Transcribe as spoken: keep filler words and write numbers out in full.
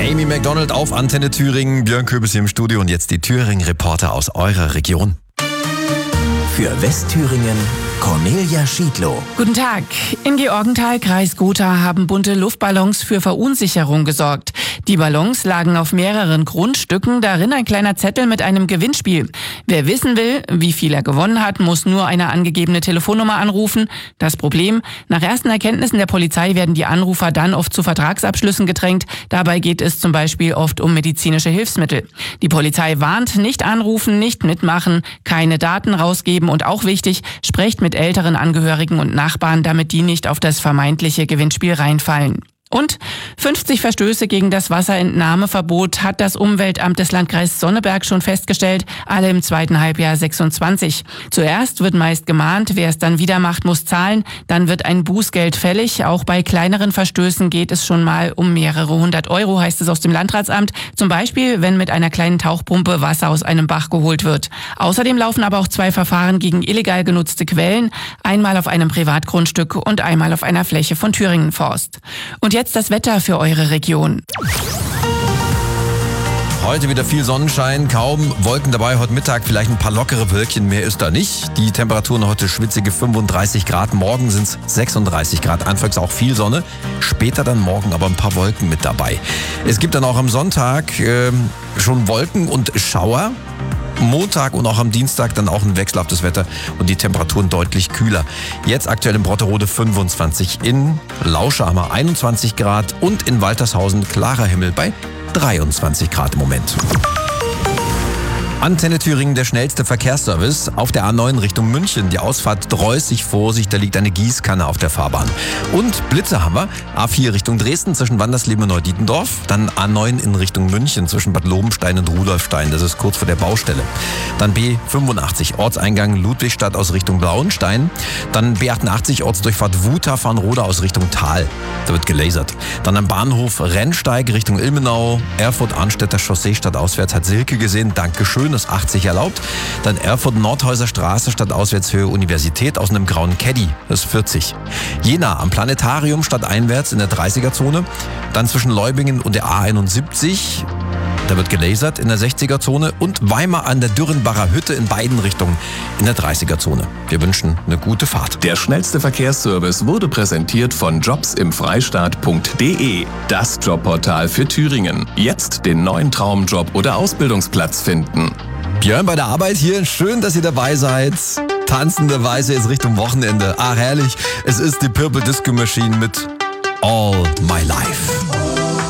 Amy Macdonald auf Antenne Thüringen, Björn Köbis hier im Studio und jetzt die Thüringen-Reporter aus eurer Region. Für Westthüringen Cornelia Schiedlow. Guten Tag. In Georgenthal, Kreis Gotha, haben bunte Luftballons für Verunsicherung gesorgt. Die Ballons lagen auf mehreren Grundstücken, darin ein kleiner Zettel mit einem Gewinnspiel. Wer wissen will, wie viel er gewonnen hat, muss nur eine angegebene Telefonnummer anrufen. Das Problem: Nach ersten Erkenntnissen der Polizei werden die Anrufer dann oft zu Vertragsabschlüssen gedrängt. Dabei geht es zum Beispiel oft um medizinische Hilfsmittel. Die Polizei warnt: Nicht anrufen, nicht mitmachen, keine Daten rausgeben und auch wichtig, sprecht mit älteren Angehörigen und Nachbarn, damit die nicht auf das vermeintliche Gewinnspiel reinfallen. Und fünfzig Verstöße gegen das Wasserentnahmeverbot hat das Umweltamt des Landkreises Sonneberg schon festgestellt, alle im zweiten Halbjahr sechsundzwanzig. Zuerst wird meist gemahnt, wer es dann wieder macht, muss zahlen, dann wird ein Bußgeld fällig. Auch bei kleineren Verstößen geht es schon mal um mehrere hundert Euro, heißt es aus dem Landratsamt. Zum Beispiel, wenn mit einer kleinen Tauchpumpe Wasser aus einem Bach geholt wird. Außerdem laufen aber auch zwei Verfahren gegen illegal genutzte Quellen, einmal auf einem Privatgrundstück und einmal auf einer Fläche von Thüringen Forst. Und jetzt das Wetter für eure Region. Heute wieder viel Sonnenschein, kaum Wolken dabei. Heute Mittag vielleicht ein paar lockere Wölkchen, mehr ist da nicht. Die Temperaturen heute schwitzige fünfunddreißig Grad, morgen sind es sechsunddreißig Grad. Anfangs auch viel Sonne, später dann morgen aber ein paar Wolken mit dabei. Es gibt dann auch am Sonntag äh, schon Wolken und Schauer. Montag und auch am Dienstag dann auch ein wechselhaftes Wetter und die Temperaturen deutlich kühler. Jetzt aktuell in Brotterode fünfundzwanzig, in Lauscha haben wir einundzwanzig Grad und in Waltershausen klarer Himmel bei dreiundzwanzig Grad im Moment. Antenne Thüringen, der schnellste Verkehrsservice auf der A neun Richtung München. Die Ausfahrt Dreußig, Vorsicht, da liegt eine Gießkanne auf der Fahrbahn. Und Blitze haben wir. A vier Richtung Dresden zwischen Wandersleben und Neudietendorf. Dann A neun in Richtung München zwischen Bad Lobenstein und Rudolfstein. Das ist kurz vor der Baustelle. Dann B fünfundachtzig, Ortseingang Ludwigstadt aus Richtung Blauenstein. Dann B achtundachtzig, Ortsdurchfahrt Wutha-Farnroda aus Richtung Tal. Da wird gelasert. Dann am Bahnhof Rennsteig Richtung Ilmenau. Erfurt-Arnstädter Chaussee stadtauswärts hat Silke gesehen. Dankeschön. Ist achtzig erlaubt. Dann Erfurt-Nordhäuser Straße stadtauswärtshöhe Universität aus einem grauen Caddy. Das ist vierzig. Jena am Planetarium stadteinwärts in der dreißiger-Zone. Dann zwischen Leubingen und der A einundsiebzig. Da wird gelasert in der sechziger-Zone. Und Weimar an der Dürrenbacher Hütte in beiden Richtungen in der dreißiger-Zone. Wir wünschen eine gute Fahrt. Der schnellste Verkehrsservice wurde präsentiert von jobs im freistaat punkt de. Das Jobportal für Thüringen. Jetzt den neuen Traumjob oder Ausbildungsplatz finden. Björn bei der Arbeit hier. Schön, dass ihr dabei seid. Tanzende Weise ist Richtung Wochenende. Ah, herrlich. Es ist die Purple Disco Machine mit All My Life.